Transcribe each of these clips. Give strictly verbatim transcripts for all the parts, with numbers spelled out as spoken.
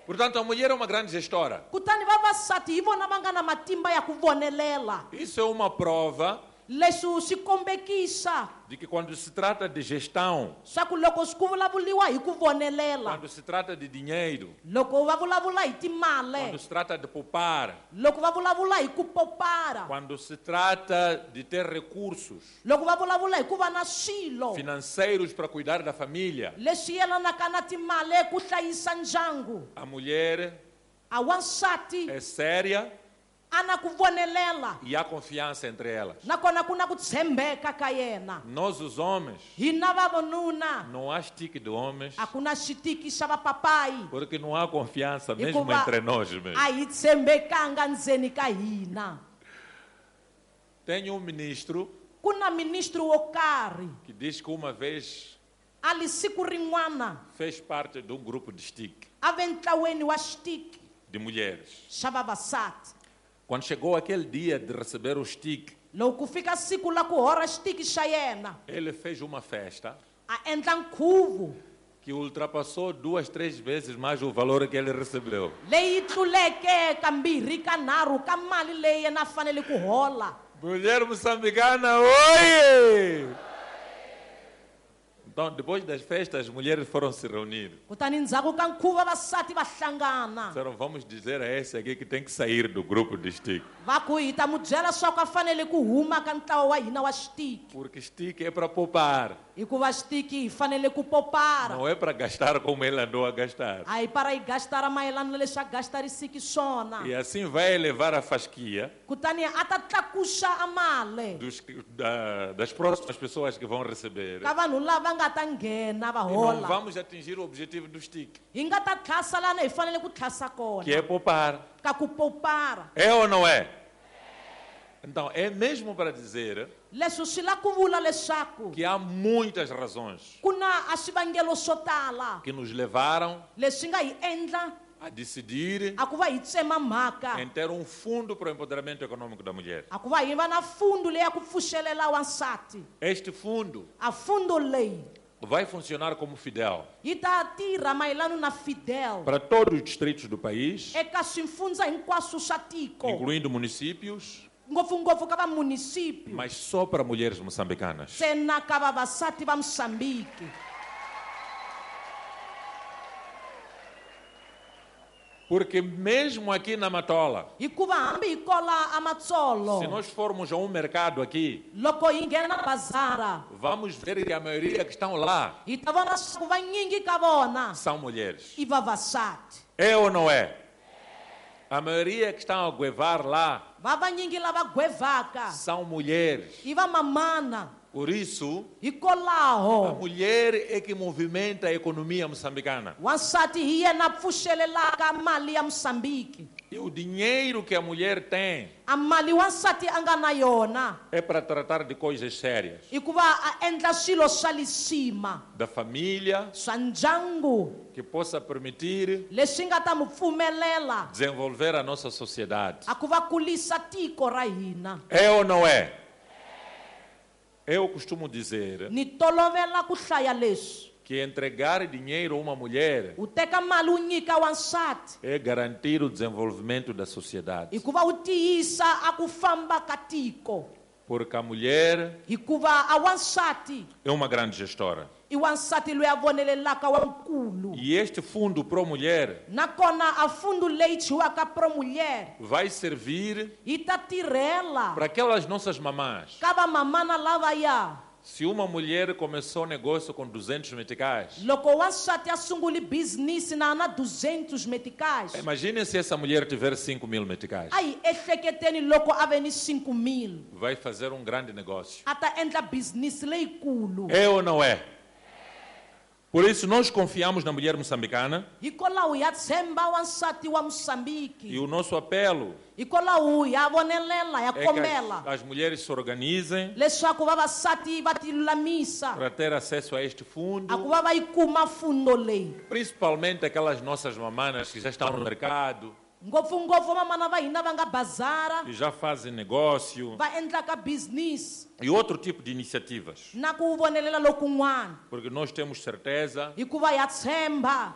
Portanto, a mulher é uma grande gestora. kutani vavasati hi vona va nga na matimba ya ku vonelela. Isso é uma prova Leswi swi kombekisa de que quando se trata de gestão, swa ku loko swi ku vulavuliwa hi ku vonelela, quando se trata de dinheiro, loko va vulavula hi quando timali, se trata de poupar, loko va vulavula hi ku popara, quando se trata de ter recursos loko va vulavula hi ku va na swilo financeiros para cuidar da família, leswi yelanaka na timali ku hlayisa ndyangu, a mulher a wansati é séria a na ku vonelela e há confiança entre elas. nakona ku na ku tshembeka ka yena. Nós, os homens, Hina vavanuna não há estique de homens, a ku na xitiki xa vapapayi porque não há confiança mesmo hikuva entre nós mesmos. a hi tshembekanga ndzeni ka hina. Tem um ministro Ku na ministro wo karhi que diz que uma vez ali siku rin'wana fez parte de um grupo de estique a ve ntlaweni wa xitiki de mulheres. xa vavasati. Quando chegou aquele dia de receber o estique, Loko ku fika siku la ku hora xitiki xa yena ele fez uma festa a endla nkhuvo que ultrapassou duas, três vezes mais o valor que ele recebeu. leyi tluleke kambirhi kanharhu ka mali leyi yena a fanele ku hola. Mulher moçambicana, oi! Então, depois das festas, as mulheres foram se reunir. Kutani ndzhaku ka nkhuvo vavasati va hlangana Disseram, vamos dizer a esse aqui que tem que sair do grupo de estique. va ku hi ta mu byela swa ku a fanele ku huma ka ntlawa wa hina wa xitiki, Porque estique é para poupar, hikuva xitiki hi fanele ku popara, não é para gastar como ele andou a gastar. a hi para hi gastara mayelana na leswi a gastarisiki swona. E assim vai elevar a fasquia Kutani a ta tlakuxa a mali dos, da, das próximas pessoas que vão receber. ka vanhu lava nga ta nghena va E não hola. vamos atingir o objetivo do estique, Hi nga ta tlhasa lana hi fanele ku tlhasa que é kona poupar. ka ku popara. É ou não é? Então, é mesmo para dizer Leswi swi la ku vula leswaku que há muitas razões ku na a swivangelo swo tala que nos levaram leswi nga hi endla a decidir a ku va hi tsema mhaka em ter um fundo para o empoderamento econômico da mulher. a ku va hi va na fundo leyi ya ku pfuxelela wansati. Este fundo A fundo leyi vai funcionar como fidel yi ta tirha mayelana na Fidel para todos os distritos do país, eka swifundza hinkwaswo swa tiko, incluindo municípios, ngopfungopfu ka vamunisipio, mas só para mulheres moçambicanas. ntsena ka vavasati va Moçambique. Porque mesmo aqui na Matola, Hikuva hambi hi kola a matsolo, se nós formos a um mercado aqui, loko hi nghena na bazara vamos ver que a maioria que estão lá hi ta vona swa ku vanyingi ka vona são mulheres. i vavasati. É ou não é? A maioria que estão a guevar lá Va vanyingi lava gwevhaka são mulheres. i vamamana, Por isso, a hikwalaho mulher é que movimenta a economia moçambicana. wansati hi yena pfuxelelaka mali ya Moçambique. E o dinheiro que a mulher tem A mali wansati a nga na yona é para tratar de coisas sérias. hikuva a endla swilo swa le cima Da família, swa ndyangu que possa permitir leswi nga ta mu pfumelela desenvolver a nossa sociedade. a ku va kulisa tiko ra hina. É ou não é? Eu costumo dizer Ni tolovela ku hlaya leswi, que entregar dinheiro a uma mulher u teka mali u nyika wansati é garantir o desenvolvimento da sociedade. hikuva u tiyisa a ku famba ka tiko, Porque a mulher hikuva a wansati é uma grande gestora. i wansati loyi a vonelelaka wankulu. E este fundo Pro Mulher Nakona a fundo leyi thyiwaka Pro Mulher vai servir yi ta tirhela para aquelas nossas mamãs. ka vamamana lavaya. Se uma mulher começou negócio com duzentos meticais, Loko wansati a sunguli business na ana duzentos meticais, imagine se essa mulher tiver cinco mil meticais. a hi ehleketeni loko a ve ni cinco mil Vai fazer um grande negócio. a ta endla business leyikulu. É ou não é? Por isso, nós confiamos na mulher moçambicana Hikwalaho ya tshemba wansati wa e Moçambique, o nosso apelo hikwalaho ya vonelela ya é que kombela as, as mulheres se organizem leswaku vavasati va tilulamisa para ter acesso a este a ku fundo, va va yi kuma fundo leyi, principalmente aquelas nossas mamanas que já estão no mercado, ngopfungopfu vamana va hina va nga bazara que já fazem negócio va endlaka business e outro tipo de iniciativas. na ku vonelela lokun'wana, Porque nós temos certeza hikuva ya tshemba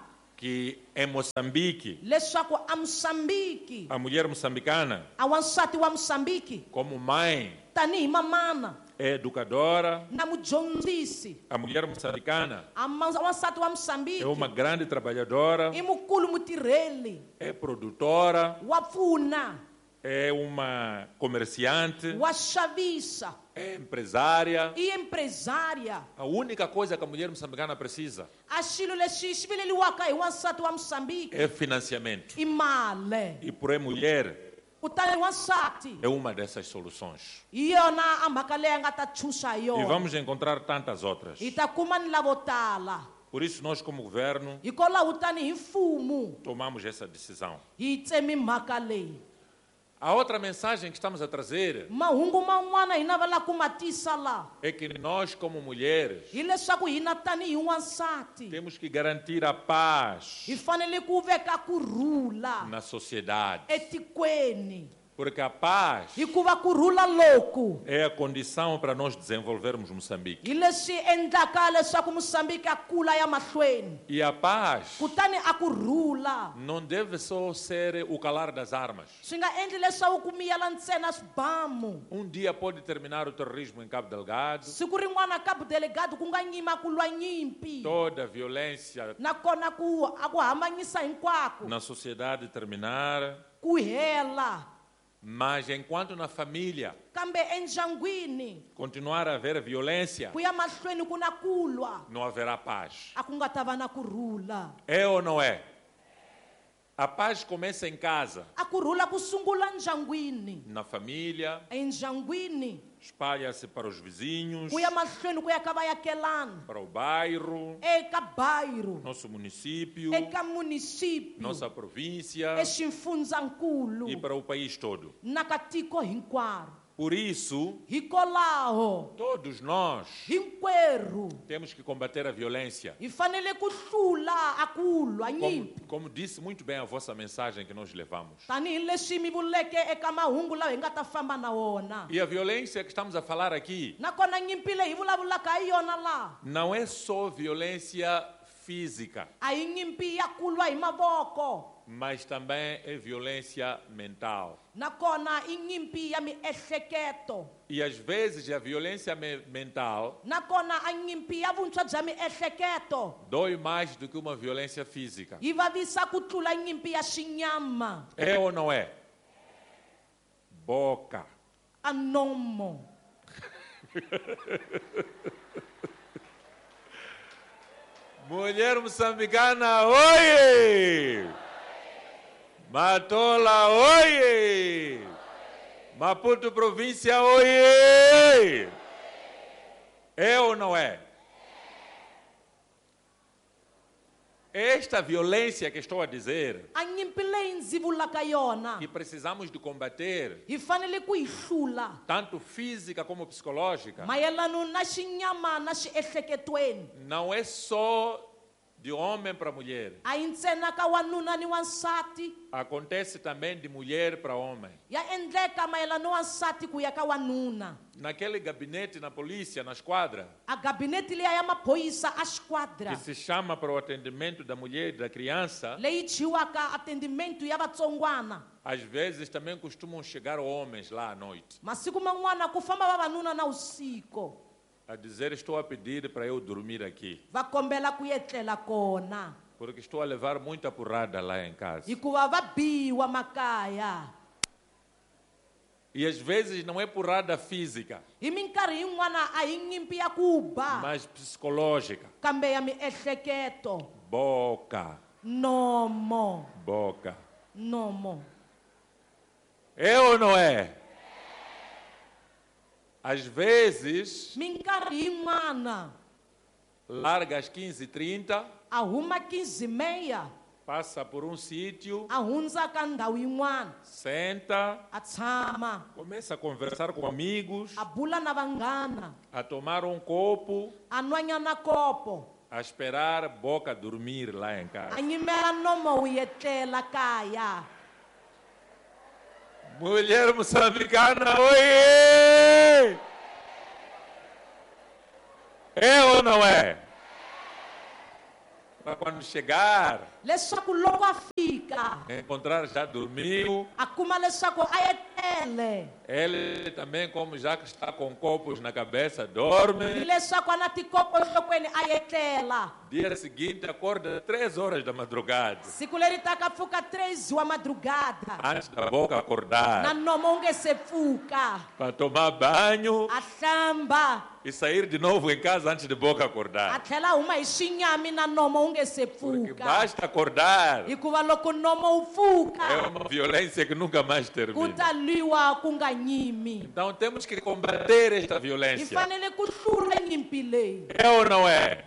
que em Moçambique, leswaku a Moçambique, a mulher moçambicana, a wansati wa Moçambique, como mãe, tanihi mamana é educadora, na mudyondzisi, a mulher moçambicana a ma- wansati wa Moçambique é uma grande trabalhadora, i mukulu mutirheli é produtora, wa pfuna, é uma comerciante, wa xavisa, é empresária. i empresária. A única coisa que a mulher moçambicana precisa A xilo lexi xi vileliwaka hi wansati wa Moçambique é financiamento. i mali. E por mulher Kutani wansati é uma dessas soluções. hi yona a mhaka leyi a nga ta chuxa hi E yona. vamos encontrar tantas outras. Hi ta kuma ni lavo tala. Por isso nós como governo Hikwalaho tanihi mfumo tomamos essa decisão. hi tsemi mhaka leyi. A outra mensagem que estamos a trazer Mahungu man'wana hina va lava ku ma tisa laha é que nós como mulheres hileswaku hina tanihi wansati temos que garantir a paz hi fanele ku veka kurhula na sociedade. etikweni, Porque a paz hikuva kurhula loku é a condição para nós desenvolvermos Moçambique. hi leswi endlaka leswaku Moçambique a kula ya mahlweni. E a paz Kutani a kurhula não deve só ser o calar das armas. swi nga endli leswaku ku miyela ntsena swibamu. Um dia pode terminar o terrorismo em Cabo Delgado, Siku rin'wana Cabo Delgado ku nga nyima ku lwa nyimpi, toda a violência nakona ku a ku hambanyisa hinkwako na sociedade terminar, ku hela, mas enquanto na família kambe endyangwini continuar a haver violência, ku ya mahlweni ku na ku lwa não haverá paz. a ku nga ta va na kurhula. É ou não é? A paz começa em casa, A kurhula ku sungula ndyangwini, na família, endyangwini espalha-se para os vizinhos, ku ya mahlweni ku ya ka vaakelani, para o bairro, eka bayiro, nosso município, eka munisipio, nossa província exifundzankulu e para o país todo. na ka tiko hinkwaro. Por isso, Hikwalaho todos nós hinkwerhu temos que combater a violência. hi fanele ku hlula a ku lwa Como, nyimpi, como disse muito bem a vossa mensagem que nós levamos. tanihileswi mi vuleke eka mahungu lawa hi nga ta famba na wona. E a violência que estamos a falar aqui Nakona nyimpi leyi hi vulavulaka hi yona laha não é só violência física, a hi nyimpi ya ku lwa hi mavoko, mas também é violência mental. nakona i nyimpi ya miehleketo, E às vezes a violência me- mental nakona a nyimpi ya vuntshwa bya miehleketo dói mais do que uma violência física. yi vavisa ku tlula nyimpi ya xinyama. É ou não é? Boca. A nomo Mulher moçambicana, oie! Matola, oie! Maputo província, oie! É ou não é? Esta violência que estou a dizer, a nyimpi leyi ndzi vulaka yona que precisamos de combater, hi fanele ku yi hlula tanto física como psicológica, mayelano na xinyama na xiehleketweni, não é só de homem para mulher. a yi ntsena ka wanuna ni wansati, Acontece também de mulher para homem. ya endleka mayelano wansati ku ya ka wanuna. Naquele gabinete na polícia, na esquadra, A gabinete liya ya maphoyisa a que xikwadra se chama para o atendimento da mulher e da criança, leyi chiwaka atendimento ya vatsongwana, às vezes também costumam chegar homens lá à noite, masiku man'wana ku famba vavanuna na usiku a dizer: estou a pedir para eu dormir aqui, va kombela ku etlela kona porque estou a levar muita porrada lá em casa. hikuva va biwa makaya. E às vezes não é porrada física, Hi minkarhi yin'wana a hi nyimpi ya ku ba, mas psicológica. kambe ya miehleketo. Boca, Nomo, boca. nomo. É ou não é? Às vezes, Minkarhi yin'wana larga às quinze e trinta, a huma quinze e meia passa por um sítio, a hundza ka ndhawu yin'wana senta, a tshama começa a conversar com amigos, a bula na vanghana a tomar um copo, a nwanyana kopo a esperar boca dormir lá em casa. a yimela nomo wu etlela kaya. Mulher moçambicana, oiê! É ou não é? para quando chegar, leswaku loko a fika encontrar já dormiu. a kuma leswaku a etele Ele também, como já que está com copos na cabeça, dorme. hi leswaku a na tikopo enhlokweni a etlela. Dia seguinte, acorda três horas da madrugada, Siku leri taka pfuka três wa madrugada antes da boca na acordar, nomo wu nge se pfuka para tomar banho a hlamba e sair de novo em casa antes de boca a acordar. tlhela huma hi xinyami na nomo wu nge se Porque pfuka basta acordar, hikuva loko nomo wu é pfuka uma violência que nunca mais ku termina. ta lwiwa ku nga nyimi. Então temos que combater esta Hi violência. fanele ku hlula nyimpi leyi É ou não é?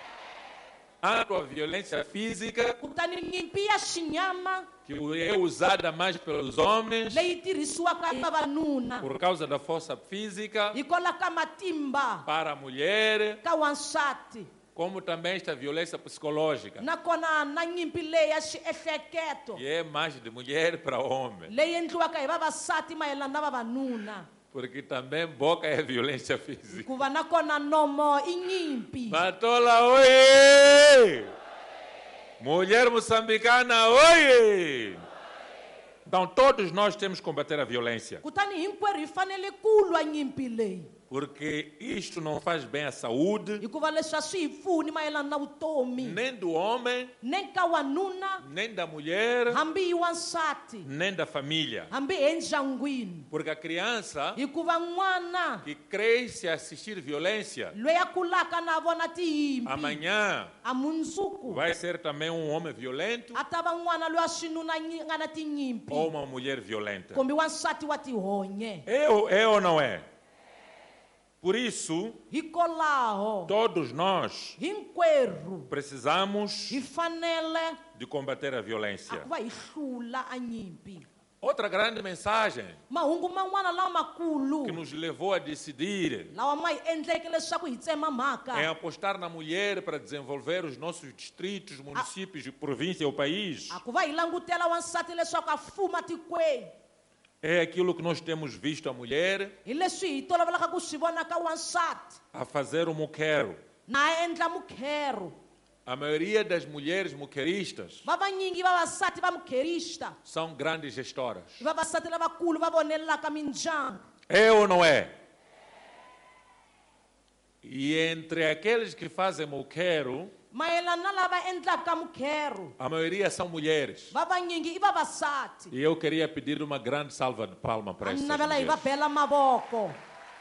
Tanto a violência física, kutani nyimpi ya xinyama que é usada mais pelos homens leyi tirhisiwaka hi vavanuna por causa da força física hikwalaho ka matimba para a mulher, ka wansati, como também esta violência psicológica, nakona na nyimpi leyi ya xiehleketo que é mais de mulher para homem, leyi endliwaka hi vavasati mayelana na vavanuna, porque também boca é violência física. hikuva nakona nomo i nyimpi. Matola, oi! Mulher moçambicana, oi! Então todos nós temos que combater a violência, Kutani hinkwerhu hi fanele ku lwa nyimpi leyi porque isto não faz bem à saúde, hikuva leswi a swi hi pfuni mayelana na vutomi nem do homem, nem ka wanuna, nem da mulher, hambi hi wansati, nem da família. hambi endyangwini, Porque a criança hikuva n'wana que cresce a assistir violência, loyi a kulaka na vona tiyimpi amanhã a mundzuku vai ser também um homem violento a ta va n'wana loyi a xinuna nyi- nga na tinyimpi ou uma mulher violenta. kumbe wansati wa tihonye. É ou, é ou não é? Por isso, Hikwalaho todos nós hinkwerhu precisamos hi fanele de combater a a violência. ku va hi hlula a nyimpi. Outra grande mensagem Mahungu man'wana lamakulu que nos levou a decidir lawa ma hi endleke leswaku hi tsema mhaka em apostar na mulher para desenvolver os nossos distritos, municípios, província ou país a ku va hi langutela wansati leswaku a fuma tikweni. é aquilo que nós temos visto a mulher Hi leswi hi tolovelaka ku swi vona ka wansati a fazer o muquero. na a endla mukhero. A maioria das mulheres muqueristas Vavanyingi vavasati va mukherista são grandes gestoras. hi vavasati lavakulu va vonelaka mindyangu. É ou não é? E entre aqueles que fazem muquero, Mayelana na lava endlaka mukhero a maioria são mulheres. vavanyingi i vavasati. E eu queria pedir uma grande salva de palmas para A essas navela hi va mulheres. bela mavoko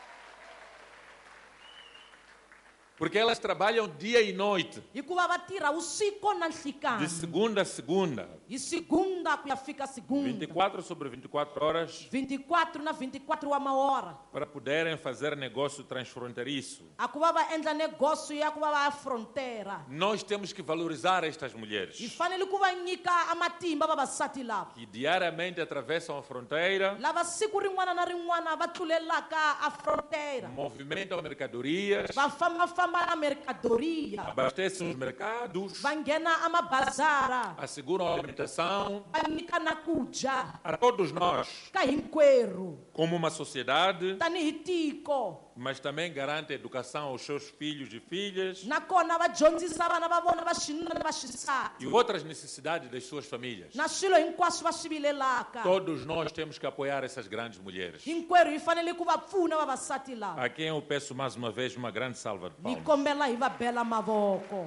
Porque elas trabalham dia e noite, hikuva va tirha usiku na de nhlikani segunda a segunda, hi segunda ku ya fika vinte e segunda quatro sobre vinte e quatro horas, vinte e quatro na vinte e quatro wa mahora para poderem fazer negócio transfronteiriço. a ku va va endla negócio ya ku va va ya frontera. Nós temos que valorizar estas Hi mulheres fanele ku va nyika a matimba vavasati lava que diariamente atravessam a fronteira, lava siku rin'wana na rin'wana va tlulelaka a frontera, movimentam mercadorias, va fambafamba na mercadoria, abastecem os mercados, va nghena a mabazara, asseguram a alimentação va nyika na kudya a todos nós, ka hinkwerhu como uma sociedade, tanihi tiko. mas também garante educação aos seus filhos e filhas Nakona va dyondzisa vana va vona va xinuna ni va xisati e outras necessidades das suas famílias. na swilo hinkwaswo va swi vilelaka. Todos nós temos que apoiar essas grandes mulheres. Hinkwerhu hi fanele ku va pfuna vavasati lava. A quem eu peço mais uma vez uma grande salva de Hi palmas. kombela hi va bela mavoko.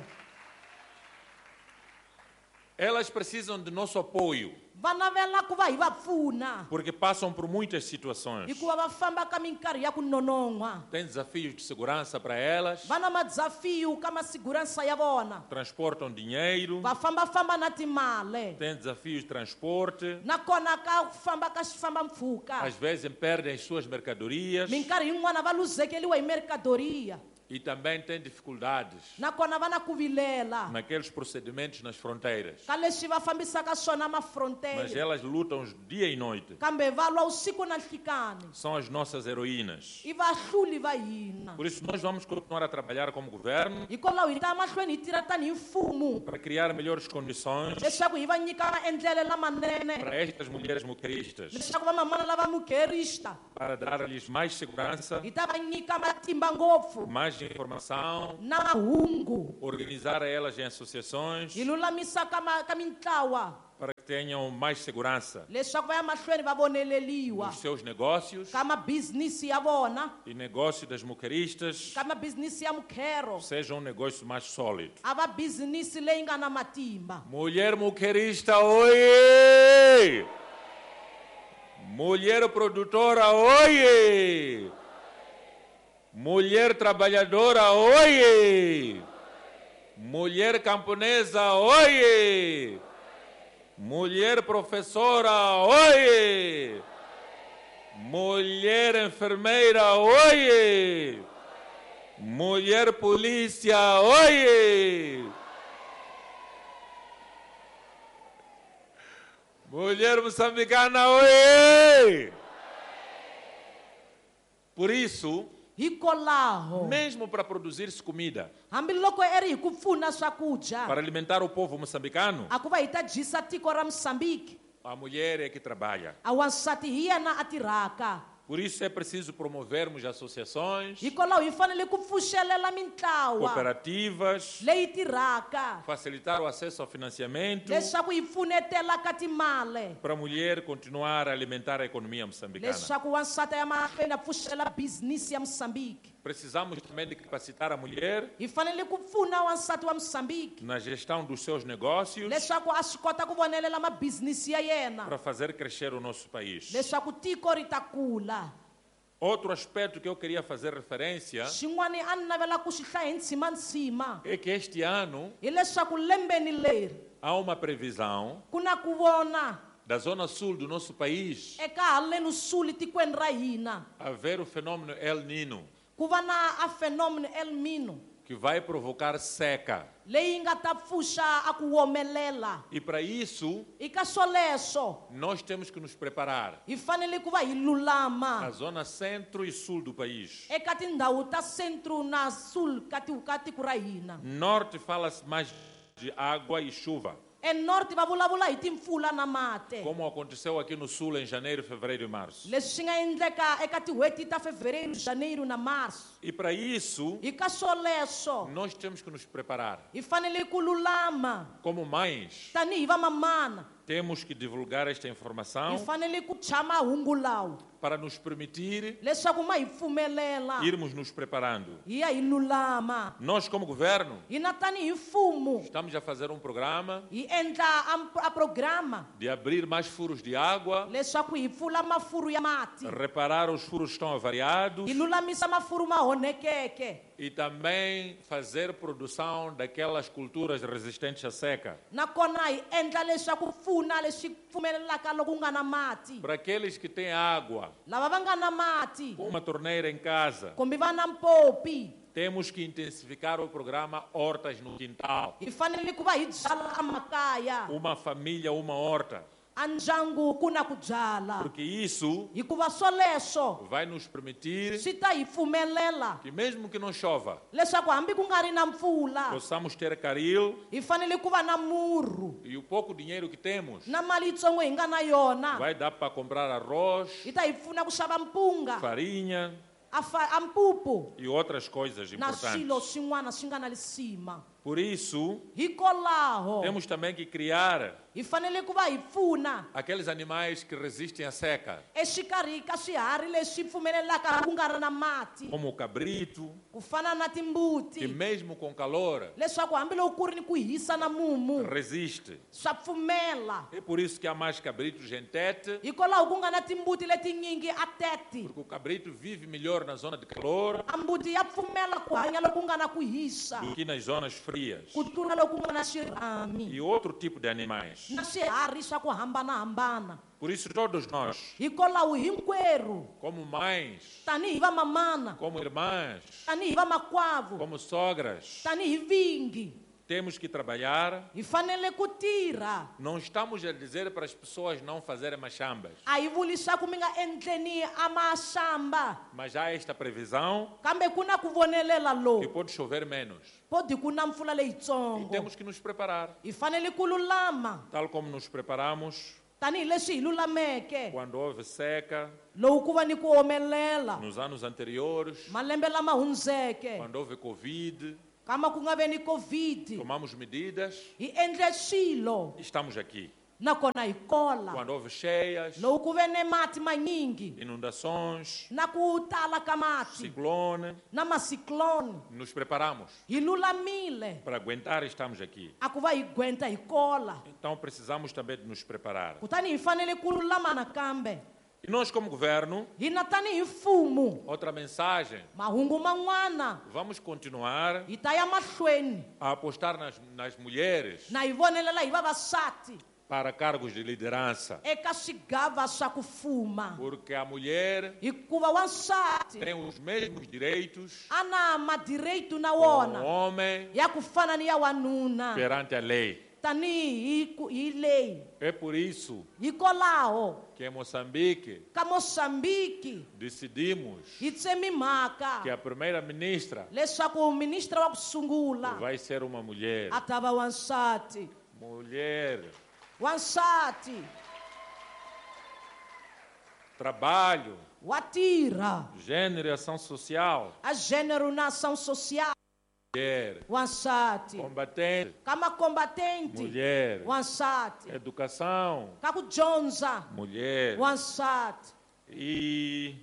Elas precisam de nosso apoio, Va navela ku va hi va pfuna porque passam por muitas situações. hikuva va famba ka minkarhi ya ku nonon'wa. Tem desafios de segurança para elas, Va na madzafiyo ka masigurança ya vona, transportam dinheiro, va fambafamba na timali, tem desafios de transporte, nakona ka famba ka xifambapfuka. às vezes perdem as suas mercadorias Minkarhi yin'wana va luzekeliwa hi mercadoria, e também têm dificuldades nakona va na ku vilela naqueles procedimentos nas fronteiras. ka leswi va fambisaka swona Mas mafrontera, elas lutam dia e noite. kambe va lwa usiku na nhlikani São as nossas heroínas. i vahluli va hina. Por isso nós vamos continuar a trabalhar como governo Hikwalaho hi ta mahlweni hi tirha tanihi mfumo para criar melhores condições leswaku hi va nyika maendlele lamanene, para estas mulheres muqueristas, leswaku vamamana lava mukherista para dar-lhes mais segurança, hi ta va nyika matimba ngopfu, mais informação, na mahungu organizar elas em associações hi lulamisa ka ma- ka mintlawa para que tenham mais segurança leswaku va ya mahlweni va voneleliwa nos seus negócios ka mabizinisi ya vona e negócio das muqueristas ka mabizinisi ya mukhero seja um negócio mais sólido. a va bizinisi leyi nga na matimba. Mulher muquerista, oiê! Mulher produtora, oiê! Mulher trabalhadora, oiê! Mulher camponesa, oiê! Mulher professora, oiê! Mulher enfermeira, oiê! Mulher polícia, oiê! Mulher moçambicana, oiê! Por isso, Hikokwalaho mesmo para produzir-se comida, hambiloko eri hi ku pfuna swakudya para alimentar o povo moçambicano, a ku va hi ta dyisa tiko ra Moçambique, a mulher é que trabalha. a wansati hi yena a tirhaka. Por isso é preciso promovermos associações, Hikwalaho hi fanele ku pfuxelela mintlawa cooperativas, leyi tirhaka facilitar o acesso ao financiamento leswaku hi pfunetela ka timali para a mulher continuar a alimentar a economia moçambicana. leswaku wansati ya mahlweni a pfuxela bizinisi ya Moçambique. Precisamos também de capacitar a mulher Hi fanele ku pfuna wansati wa Moçambique na gestão dos seus negócios leswaku a swi kota ku vonelela mabizinisi ya yena para fazer crescer o nosso país. leswaku tiko ri ta kula. Outro aspecto que eu queria fazer referência Xin'wana a ni navela ku xi hlaya hi ntshimantsima é que este ano hileswaku lembeni leri há uma previsão ku na ku vona da zona sul do nosso país eka haleni suli tikweni ra hina haver o fenômeno El Nino, ku va na a fenomeno El Nino que vai provocar seca. leyi nga ta pfuxa a ku womelela. E para isso, I ka swoleswo nós temos que nos preparar. hi fanele ku va hi A lulama zona centro e sul do país. eka tindhawu ta centro na sul ka ti- ka tiko ra hina. Norte fala-se mais de água e chuva, enorte va vulavula hi timpfula na mati como aconteceu aqui no sul em janeiro, fevereiro e março. leswi swi nga endleka eka tin'hweti ta fevereru janeiro na março. E para isso, Hi ka swoleswo nós temos que nos preparar. hi fanele ku lulama Como mães, tanihi vamamana temos que divulgar esta hi informação fanele ku tshama mahungu lawa para nos permitir leswaku ma hi pfumelela irmos nos preparando. hi ya hi lulama. Nós, como governo, Hina tanihi mfumo estamos a fazer um programa hi endla a, a programa de abrir mais furos de água, leswaku hi pfula mafuru ya mati reparar os furos que estão avariados hi lulamisa mafuru ma onhekeke e também fazer produção daquelas culturas resistentes à seca. nakona hi endla leswaku pfuna leswi pfumelelaka loko ku nga na mati Para aqueles que têm água, lava va nga na mati com uma torneira em casa, kumbe va na mpopi temos que intensificar o programa Hortas no Quintal. hi fanele ku va hi byala emakaya Uma família, uma horta. a ndyangu ku na ku byala Porque isso hikuva swoleswo vai nos permitir swi ta hi pfumelela que mesmo que não chova, leswaku hambi ku nga ri na mpfula possamos ter caril hi fanele ku va na murhu e o pouco dinheiro que temos na mali yitsongo hi nga na yona vai dar para comprar arroz, hi ta hi pfuna ku xava mpunga farinha a, fa, a mpupu e outras coisas na swilo importantes. swin'wana swi nga na lisima. Por isso, Hikwalaho temos também que criar hi fanele ku va hi pfuna aqueles animais que resistem à seca, exikarhi ka swiharhi leswi pfumelelaka ku nga ri na mati como o cabrito, ku fana na que timbuti mesmo com calor leswaku hambiloko ku ri ni ku hisa na mumu resiste. swa pfumela É por isso que há mais cabritos em Tete, hikwalaho ku nga na timbuti letinyingi a tete porque o cabrito vive melhor na zona de calor a mbuti ya pfumela ku hanya loko ku nga na ku hisa do que nas zonas frias. ku tlula loko ku nga na xirhami E outro tipo de animais. na swiharhi swa ku hambanahambana. Por isso, todos nós, hikwalaho hinkwerhu como mães, tanihi vamamana como irmãs, tanihi vamakwavo como sogras, tanihi vingi temos que trabalhar. hi fanele ku tirha. Não estamos a dizer para as pessoas não fazerem machambas, A hi vuli leswaku mi nga endleni a maxamba mas há esta previsão kambe ku na ku vonelela que lowu pode chover menos. podi ku na mpfula E leyitsongo temos que nos preparar, hi fanele ku lulama tal como nos preparamos tanihileswi hi lulameke quando houve seca, lowu ku va ni ku omelela nos anos anteriores, malembe lama hundzeke quando houve Covid, kama ku nga ve ni covid tomamos medidas hi endle swilo e estamos aqui. nakona hi kola Quando houve cheias, lowu ku ve ne mati manyingi inundações, na ku tala ka mati ciclone, na masikloni nos preparamos hi lulamile para aguentar e estamos aqui. a ku va hi gwenta hi kola Então precisamos também de nos preparar. kutani hi fanele ku lulama nakambe E nós, como governo, hina tanihi mfumo outra mensagem, mahungu man'wana vamos continuar hi ta ya mahlweni a apostar nas, nas mulheres na hi vonelela hi vavasati para cargos de liderança, eka swigava swa ku fuma porque a mulher hikuva wansati tem os mesmos direitos a na madireito na com o wona homem ya ku fana ni ya wanuna perante a lei. tanihi hi ku- hi leyi É por isso hikwalaho que em Moçambique ka moçambike decidimos hi tsemi mhaka que a primeira-ministra leswaku ministra wa ku sungula vai ser uma mulher. a ta va wansati Mulher, wansati trabalho, wa tirha gênero e ação social. a gênero na ação social Mulher, wansati combatente, ka makombatenti mulher, wansati educação, ka ku dyondza mulher. wansati E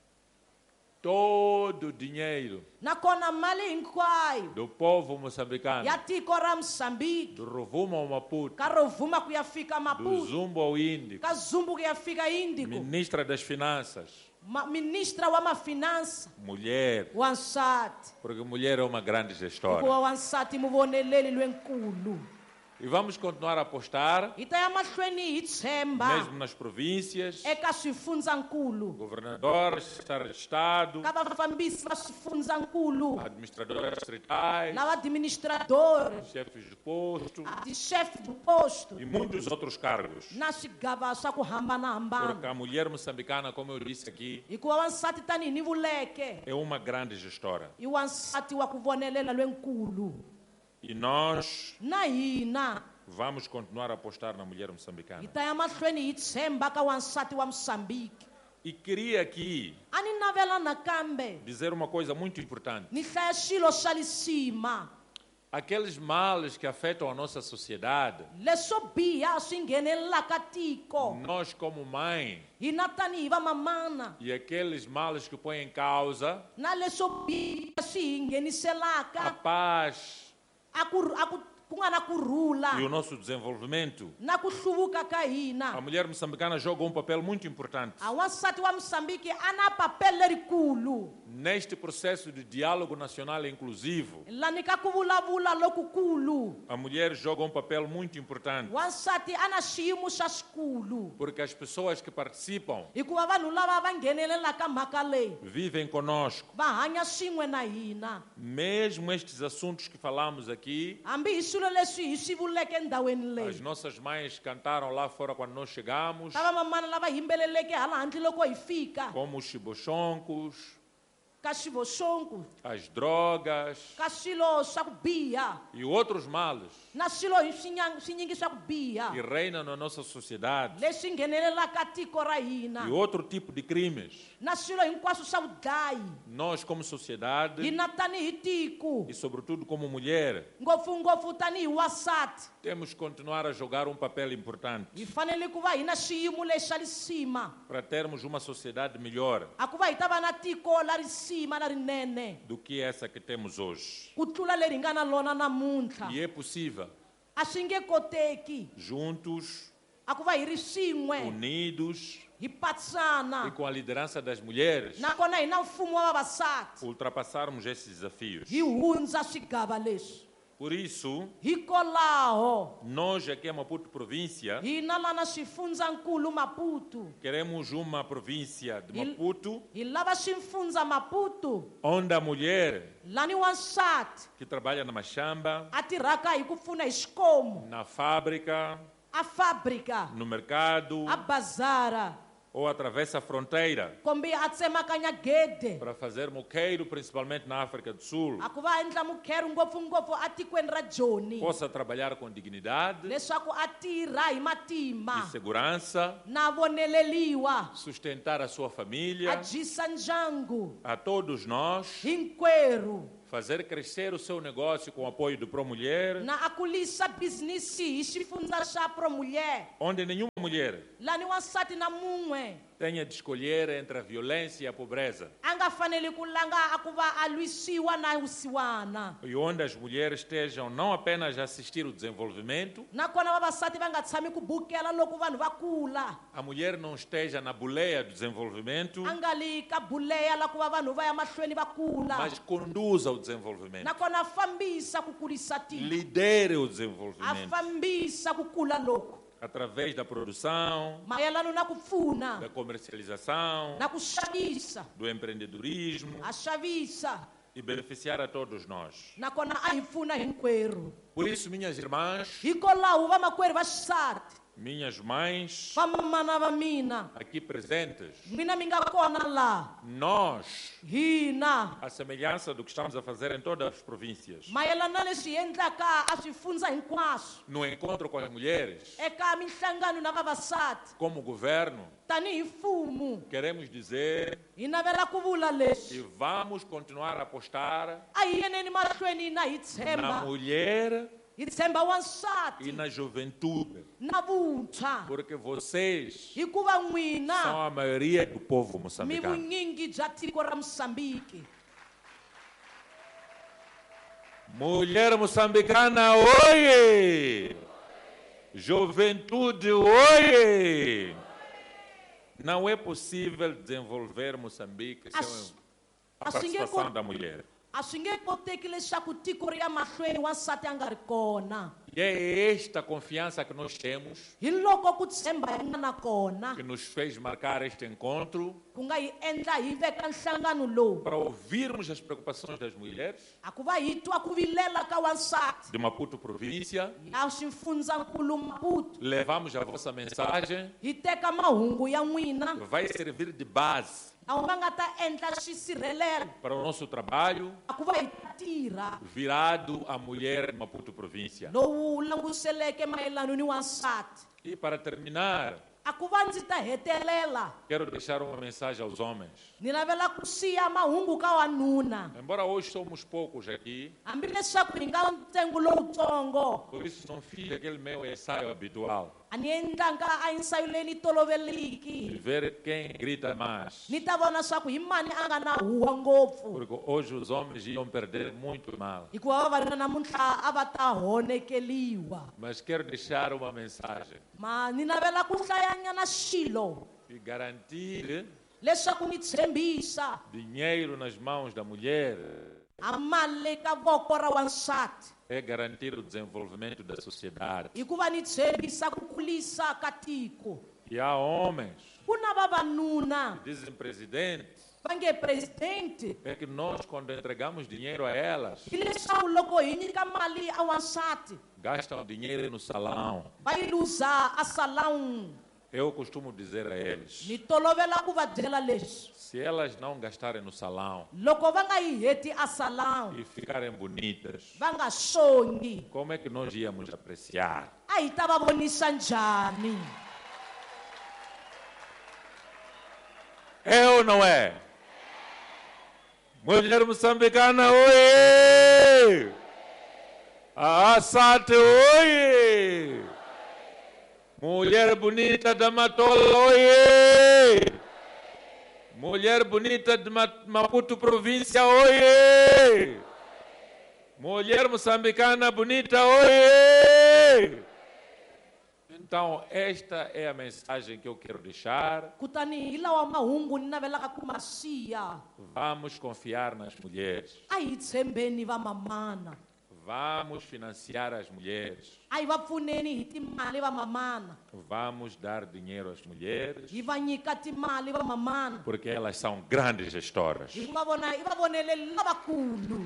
todo o dinheiro nakona mali hinkwayo do povo moçambicano, ya tiko ra moçambike do Rovuma ao Maputo, ka rovuma ku ya fika do maputo Zumbo ao Índico, ka zumbu ku ya fika indico ministra das Finanças, Ma, ministra wa mafinansa mulher, wansati porque mulher é uma grande gestora. hikuva wansati muvoneleli lwenkulu E vamos continuar a apostar, hi ta ya mahlweni hi tshemba mesmo nas províncias, eka swifundzankulu governadores, secretários de Estado, ka vafambisi va swifundzankulu administradores distritais, lava administradores chefes de posto tichefe do posto e muitos outros cargos. na swigava swa ku Porque hambanahambana a mulher moçambicana, como eu disse aqui, hikuva wansati tanihi ni vuleke é uma grande gestora. i wansati wa ku vonelela lwenkulu E nós na hina vamos continuar a apostar na mulher hi moçambicana. ta ya mahlweni hi tshemba ka wansati wa moçambike E queria aqui a ni navela nakambe dizer uma coisa muito importante. ni hlaya xilo xa lisima Aqueles males que afetam a nossa sociedade, leswo biha swi nghenelelaka tiko nós como mãe, hina tanihi vamamana e aqueles males que põem em causa na leswo biha swi hi a ngheniselaka paz a ku a ku ku nga na kurhula e o nosso desenvolvimento, na ku hluvuka ka a hina mulher moçambicana joga um papel muito importante a wansati wa moçambike a na papel lerikulu neste processo de diálogo nacional inclusivo. lani ka ku vulavula lokukulu A mulher joga um papel muito importante, wansati a na xiyimo xa xikulu porque as pessoas que participam hikuva vanhu lava va nghenelelaka mhaka leyi vivem conosco. va hanya swin'we na hina Mesmo estes assuntos que falamos aqui, hambi hi swilo leswi hi swi vuleke endhawini as leyi nossas mães cantaram lá fora quando nós chegamos, ta vamamana lava yimbeleleke hala handle loko hi fika como os chibochoncos, ka xivoxonku as drogas ka swilo swa ku biha e outros males na swilo hi swinya- swinyingi swa ku biha que reinam na nossa sociedade, leswi nghenelelaka tiko ra hina e outro tipo de crimes. na swilo hinkwaswo swa vudlayi Nós, como sociedade, hina tanihi tiko e sobretudo como mulher, ngopfungopfu tanihi wasati temos que continuar a jogar um papel importante hi fanele ku va hi na xiyimo lexi xa lisima para termos uma sociedade melhor a ku va hi ta va na tiko la risima na rinene do que essa que temos hoje. ku tlula leri hi nga na lona namuntlha E é possível, a swi nge koteki juntos, a ku va hi ri swin'we unidos hi patsana e com a liderança das mulheres, nakona hi na mfumo wa vavasati ultrapassarmos esses desafios. hi hundza swigava leswi Por isso, hikwalaho nós aqui em Maputo Província, hina lana swifundzankulu maputo queremos uma província de Il- Maputo hi lava swifundza maputo onde a mulher lani wansati que trabalha na machamba, a tirhaka hi ku pfuna hi xikomu na fábrica, a fabrika no mercado, a bazara ou atravessa a fronteira kumbe a tsemakanya gede para fazer moqueiro, principalmente na África do Sul, a ku va endla mukheru ngopfungopfu a tikweni ra joni possa trabalhar com dignidade leswaku a tirha hi e matimba segurança, na voneleliwa sustentar a sua a família, dyisa ndyangu a todos nós, hinkwerhu fazer crescer o seu negócio com o apoio do Promulher, na a kulisa bizinisi hi xifundza xa promulher onde nenhuma mulher lani wansati na mun'we tenha de escolher entre a violência e a pobreza, a nga faneli ku langa a ku va a lwisiwa na vusiwana e onde as mulheres estejam não apenas a assistir o desenvolvimento, nakona vavasati va nga tshami ku bukela loko vanhu va kula a mulher não esteja na boleia do desenvolvimento, a nga li ka buleya la ku va vanhu va ya mahlweni va kula mas conduza o desenvolvimento, nakona a fambisa ku kulisa tiko lidere o a desenvolvimento fambisa ku kula loku através da produção, mayelana na ku pfuna da comercialização, na ku xavisa do empreendedorismo a xavisa e beneficiar a todos nós. nakona a hi pfuna hinkwerhu Por isso, minhas irmãs, hikokwalaho vamakwerhu va xisati minhas mães, va mamana va mina aqui presentes, n'wina mi nga kona laha nós, hina à semelhança do que estamos a fazer em todas as províncias, mayelana na leswi hi endlaka a swifundza hinkwaswo no encontro com as mulheres, eka minhlangano na vavasati como governo, tanihi mfumo queremos dizer hi navela ku vula que leswi vamos continuar a apostar a hi yeneni mahlweni na hi na tshemba mulher hi tshemba e wansati na juventude, na vuntshwa porque vocês hikuva são n'wina a maioria do povo mi moçambicano. vunyingi bya tiko ra Moçambique. Mulher moçambicana, oie! Juventude, oie! Não é possível desenvolver Moçambique sem As- a assim que participação co- da mulher. A swi nge koteki leswaku tiko ri ya mahlweni wansati a nga ri kona E é esta confiança que nós temos hi loko ku tshemba hi nga na kona que nos fez marcar este encontro ku nga hi endla hi veka nhlangano lowu para ouvirmos as preocupações das mulheres a ku va hi twa ku vilela ka wansati de Maputo província. ya xifundzankulu Maputo Levamos a vossa mensagem, hi teka mahungu ya n'wina vai servir de base lawa ma nga ta endla xisirhelelo para o nosso trabalho a ku va hi ta tirha virado à mulher de Maputo província. lowu languseleke mayelano ni wansati E para terminar, a ku va ndzi ta hetelela quero deixar uma mensagem aos homens. ni navela ku siya mahungu ka wanuna Embora hoje somos poucos aqui, hambileswaku hi nga ntsengo lowutsongo por isso não fiz aquele meu ensaio habitual a ni endlanga a ensayo leyi ni de toloveleki ver quem grita mais. ni ta vona swa ku hi mani a nga na huwa ngopfu Porque hoje os homens iam perder muito mal. hikuva vavanuna namuntlha a va ta honekeliwa Mas quero deixar uma mensagem ma ni navela ku hlayanyana xilo e garantir leswaku ni tshembisa dinheiro nas mãos da mulher a mali le ka voko ra wansati é garantir o desenvolvimento da sociedade. hikuva ni tshembisa ku kulisa ka tiko E há homens ku na vavanuna que dizem, presidente, va nge presidente é que nós, quando entregamos dinheiro a elas, hi leswaku loko hi nyika mali a wansati gastam dinheiro no salão. va yi luza a salão Eu costumo dizer a eles, ni tolovela ku va byela leswi se elas não gastarem no salão loko va nga yi heti a salão e ficarem bonitas, va nga xongi como é que nós íamos apreciar? a hi ta va vonisa njhani É ou não é? Mulher moçambicana, oi! A Assate, oi! Mulher bonita da Matola, oi! Mulher bonita de Ma- Maputo província, oi! Mulher moçambicana bonita, oi! Então, esta é a mensagem que eu quero deixar. kutani hi lawa mahungu ni navelaka ku ma siya Vamos confiar nas mulheres. a hi tshembeni vamamana Vamos financiar as mulheres. a hi va pfuneni hi timali vamamana Vamos dar dinheiro às mulheres, hi va nyika timali vamamana porque elas são grandes gestoras. hikuva vona i va voneleli lavakulu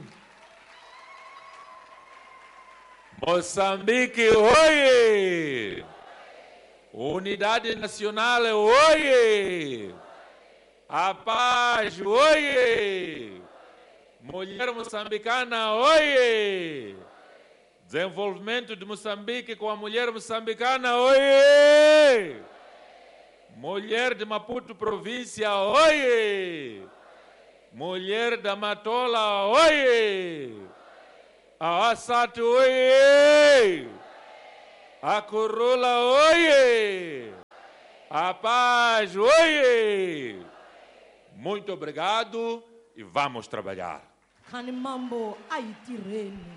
Moçambique, oi! Unidade nacional, oie! A paz, oie! Mulher moçambicana, oie! Desenvolvimento de Moçambique com a mulher moçambicana, oie! Mulher de Maputo província, oie! Mulher da Matola, oie! A Assat, oie! A Curula, oie! A Paz, oie! Muito obrigado e vamos trabalhar. Kanimambo aitireni.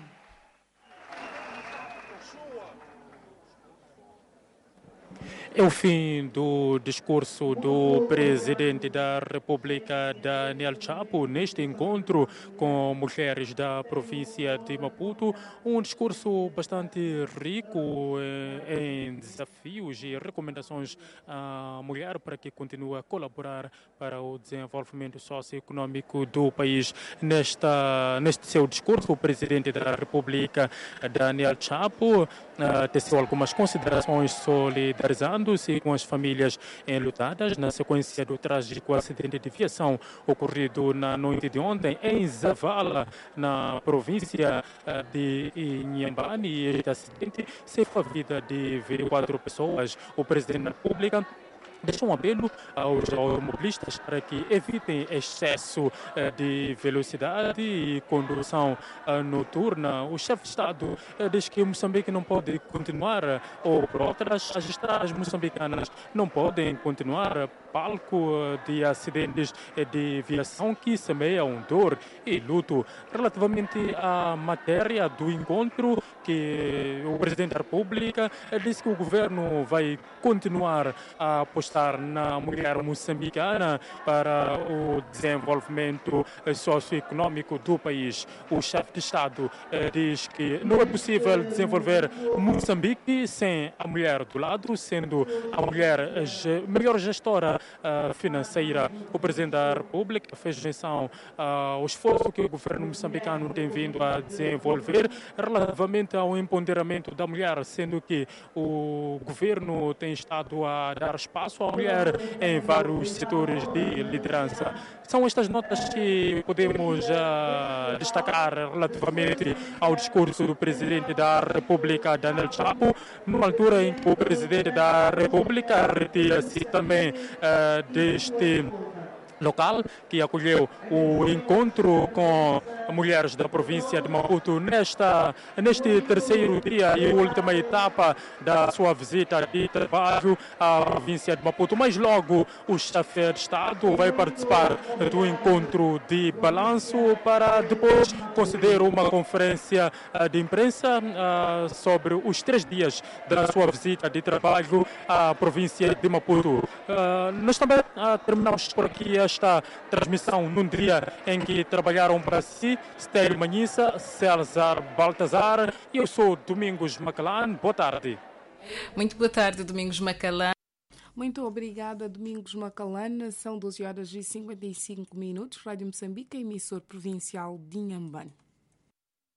É o fim do discurso do presidente da República, Daniel Chapo, neste encontro com mulheres da província de Maputo. Um discurso bastante rico em desafios e recomendações à mulher para que continue a colaborar para o desenvolvimento socioeconômico do país. Nesta, neste seu discurso, o presidente da República, Daniel Chapo, teceu algumas considerações solidarizando-se com as famílias enlutadas na sequência do trágico acidente de viação ocorrido na noite de ontem em Zavala, na província de Inhambane. Este acidente ceifou a vida de vinte e quatro pessoas. O presidente da República deixou um apelo aos automobilistas para que evitem excesso de velocidade e condução noturna. O chefe de Estado diz que Moçambique não pode continuar, ou por outras, as estradas moçambicanas não podem continuar palco de acidentes de viação que semeiam dor e luto. Relativamente à matéria do encontro, que o presidente da República disse que o governo vai continuar a apostar na mulher moçambicana para o desenvolvimento socioeconômico do país. O chefe de Estado diz que não é possível desenvolver Moçambique sem a mulher do lado, sendo a mulher a melhor gestora financeira. O presidente da República fez menção ao esforço que o governo moçambicano tem vindo a desenvolver relativamente ao empoderamento da mulher, sendo que o governo tem estado a dar espaço à mulher em vários setores de liderança. São estas notas que podemos uh, destacar relativamente ao discurso do presidente da República, Daniel Chapo, numa altura em que o presidente da República retira-se também uh, deste local que acolheu o encontro com mulheres da província de Maputo nesta, neste terceiro dia e última etapa da sua visita de trabalho à província de Maputo. Mas logo o chefe de Estado vai participar do encontro de balanço para depois conceder uma conferência de imprensa uh, sobre os três dias da sua visita de trabalho à província de Maputo. Uh, nós também uh, terminamos por aqui esta transmissão num dia em que trabalharam para si Stélio Manhissa, César Baltazar e eu sou Domingos Macalã. Boa tarde. Muito boa tarde, Domingos Macalã. Muito obrigada, Domingos Macalã. São doze horas e cinquenta e cinco minutos. Rádio Moçambique, emissor provincial de Inhambane.